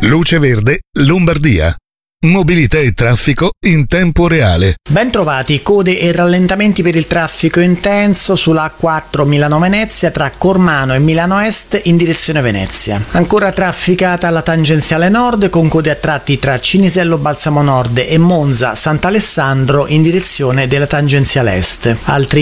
Luce verde, Lombardia. Mobilità e traffico in tempo reale. Ben trovati, code e rallentamenti per il traffico intenso sulla A4 Milano-Venezia tra Cormano e Milano Est in direzione Venezia. Ancora trafficata la tangenziale nord con code a tratti tra Cinisello Balsamo Nord e Monza Sant'Alessandro in direzione della tangenziale est. Altri